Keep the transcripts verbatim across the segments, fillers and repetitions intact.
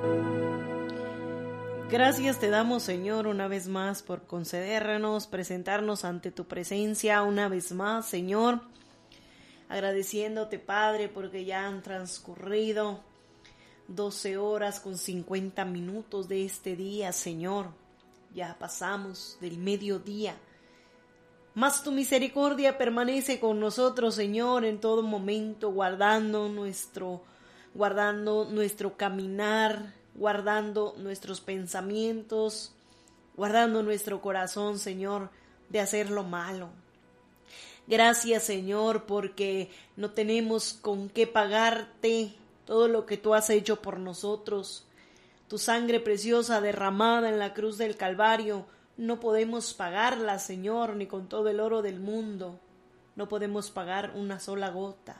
Gracias te damos, Señor, una vez más por concedernos, presentarnos ante tu presencia una vez más, Señor. Agradeciéndote, Padre, porque ya han transcurrido doce horas con cincuenta minutos de este día, Señor. Ya pasamos del mediodía. Mas tu misericordia permanece con nosotros, Señor, en todo momento, guardando nuestro, guardando nuestro caminar, guardando nuestros pensamientos, guardando nuestro corazón, Señor, de hacer lo malo. Gracias, Señor, porque no tenemos con qué pagarte todo lo que tú has hecho por nosotros. Tu sangre preciosa derramada en la cruz del Calvario, no podemos pagarla, Señor, ni con todo el oro del mundo. No podemos pagar una sola gota.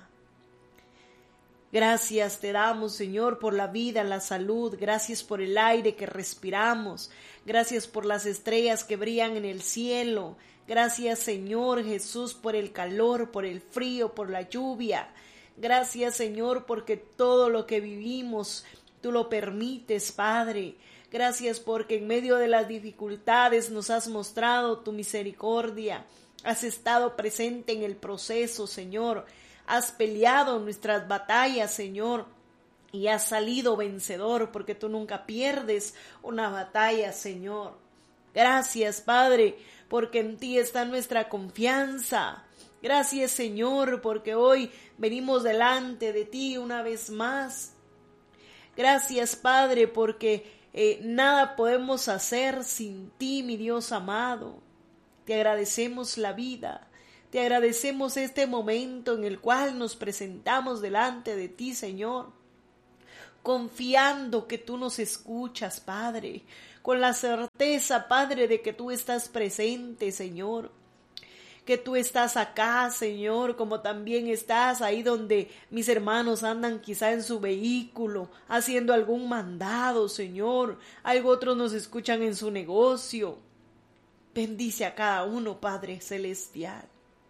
Gracias te damos, Señor, por la vida, la salud. Gracias por el aire que respiramos. Gracias por las estrellas que brillan en el cielo. Gracias, Señor Jesús, por el calor, por el frío, por la lluvia. Gracias, Señor, porque todo lo que vivimos, tú lo permites, Padre. Gracias porque en medio de las dificultades nos has mostrado tu misericordia. Has estado presente en el proceso, Señor. Has peleado nuestras batallas, Señor, y has salido vencedor, porque tú nunca pierdes una batalla, Señor. Gracias, Padre, porque en ti está nuestra confianza. Gracias, Señor, porque hoy venimos delante de ti una vez más. Gracias, Padre, porque eh, nada podemos hacer sin ti, mi Dios amado. Te agradecemos la vida. Te agradecemos este momento en el cual nos presentamos delante de ti, Señor, confiando que tú nos escuchas, Padre, con la certeza, Padre, de que tú estás presente, Señor, que tú estás acá, Señor, como también estás ahí donde mis hermanos andan quizá en su vehículo, haciendo algún mandado, Señor, algo otros nos escuchan en su negocio. Bendice a cada uno, Padre celestial.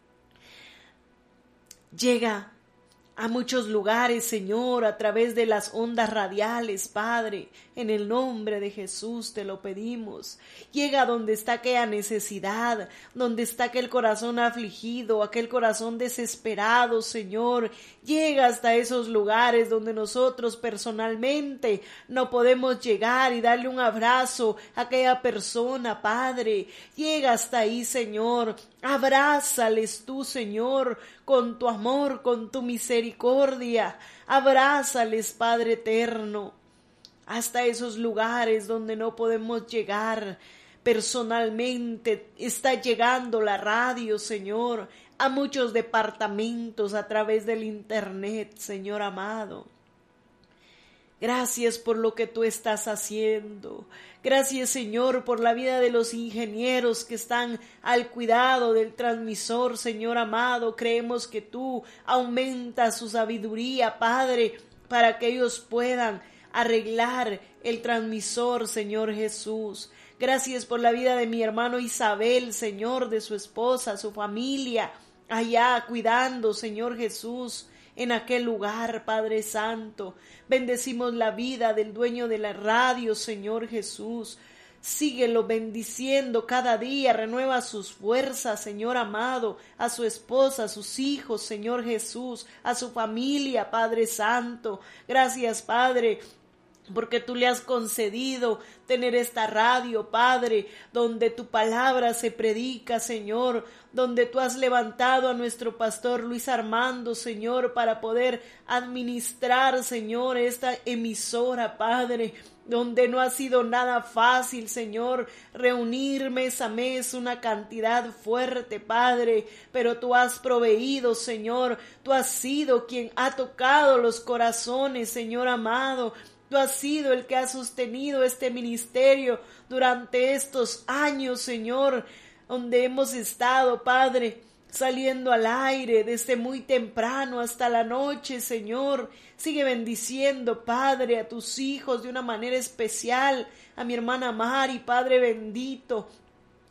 Llega a muchos lugares, Señor, a través de las ondas radiales, Padre, en el nombre de Jesús te lo pedimos. Llega donde está aquella necesidad, donde está aquel corazón afligido, aquel corazón desesperado, Señor. Llega hasta esos lugares donde nosotros personalmente no podemos llegar y darle un abrazo a aquella persona, Padre. Llega hasta ahí, Señor. Abrázales tú, Señor, con tu amor, con tu misericordia. Abrázales, Padre eterno, hasta esos lugares donde no podemos llegar personalmente. Está llegando la radio, Señor, a muchos departamentos a través del internet, Señor amado. Gracias por lo que tú estás haciendo. Gracias, Señor, por la vida de los ingenieros que están al cuidado del transmisor, Señor amado. Creemos que tú aumentas su sabiduría, Padre, para que ellos puedan arreglar el transmisor, Señor Jesús. Gracias por la vida de mi hermano Isabel, Señor, de su esposa, su familia, allá cuidando, Señor Jesús, en aquel lugar, Padre Santo. Bendecimos la vida del dueño de la radio, Señor Jesús. Síguelo bendiciendo cada día, renueva sus fuerzas, Señor amado, a su esposa, a sus hijos, Señor Jesús, a su familia, Padre Santo. Gracias, Padre, porque tú le has concedido tener esta radio, Padre, donde tu palabra se predica, Señor, donde tú has levantado a nuestro pastor Luis Armando, Señor, para poder administrar, Señor, esta emisora, Padre, donde no ha sido nada fácil, Señor, reunir mes a mes una cantidad fuerte, Padre, pero tú has proveído, Señor, tú has sido quien ha tocado los corazones, Señor amado. Tú has sido el que ha sostenido este ministerio durante estos años, Señor, donde hemos estado, Padre, saliendo al aire desde muy temprano hasta la noche, Señor. Sigue bendiciendo, Padre, a tus hijos de una manera especial, a mi hermana Mari, Padre bendito.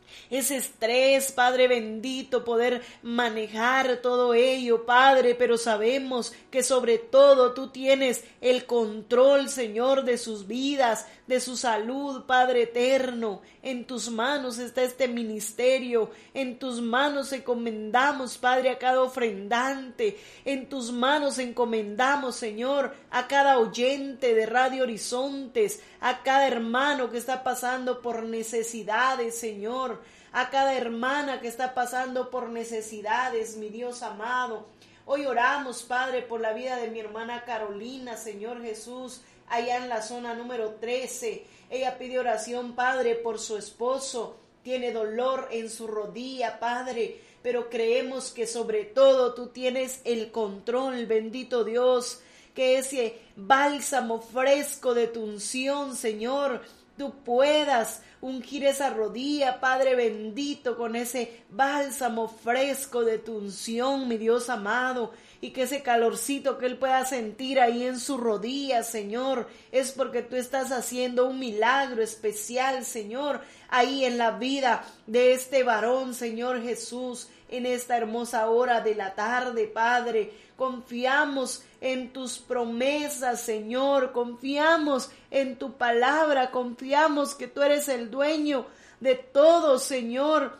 ese estrés, Padre bendito, poder manejar todo ello, Padre, pero sabemos que sobre todo tú tienes el control, Señor, de sus vidas, de su salud, Padre eterno. En tus manos está este ministerio, en tus manos encomendamos, Padre, a cada ofrendante, en tus manos encomendamos, Señor, a cada oyente de Radio Horizontes, a cada hermano que está pasando por necesidades, Señor, a cada hermana que está pasando por necesidades, mi Dios amado. Hoy oramos, Padre, por la vida de mi hermana Carolina, Señor Jesús, allá en la zona número trece. Ella pide oración, Padre, por su esposo. Tiene dolor en su rodilla, Padre, pero creemos que sobre todo tú tienes el control, bendito Dios, que ese bálsamo fresco de tu unción, Señor, tú puedas ungir esa rodilla, Padre bendito, con ese bálsamo fresco de tu unción, mi Dios amado, y que ese calorcito que él pueda sentir ahí en su rodilla, Señor, es porque tú estás haciendo un milagro especial, Señor, ahí en la vida de este varón, Señor Jesús, en esta hermosa hora de la tarde, Padre. Confiamos en tus promesas, Señor, confiamos en tu palabra, confiamos que tú eres el dueño de todo, Señor.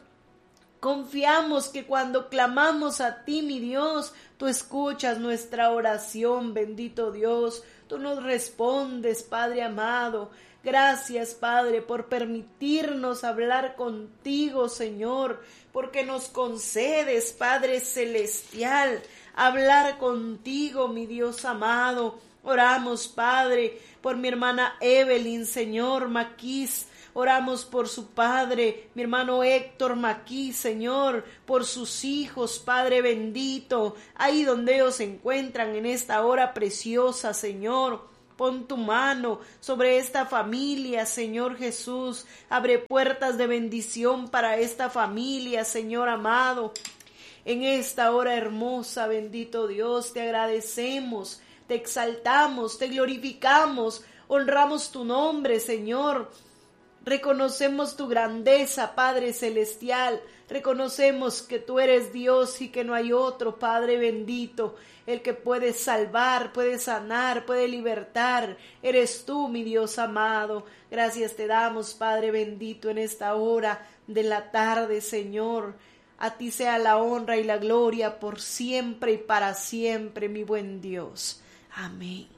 Confiamos que cuando clamamos a ti, mi Dios, tú escuchas nuestra oración, bendito Dios. Tú nos respondes, Padre amado. Gracias, Padre, por permitirnos hablar contigo, Señor, porque nos concedes, Padre celestial, hablar contigo, mi Dios amado. Oramos, Padre, por mi hermana Evelyn, Señor, Maquis. Oramos por su padre, mi hermano Héctor Maquis, Señor, por sus hijos, Padre bendito, ahí donde ellos se encuentran en esta hora preciosa, Señor. Pon tu mano sobre esta familia, Señor Jesús. Abre puertas de bendición para esta familia, Señor amado. En esta hora hermosa, bendito Dios, te agradecemos, te exaltamos, te glorificamos, honramos tu nombre, Señor. Reconocemos tu grandeza, Padre celestial. Reconocemos que tú eres Dios y que no hay otro, Padre bendito. El que puede salvar, puede sanar, puede libertar. Eres tú, mi Dios amado. Gracias te damos, Padre bendito, en esta hora de la tarde, Señor. A ti sea la honra y la gloria por siempre y para siempre, mi buen Dios. Amén.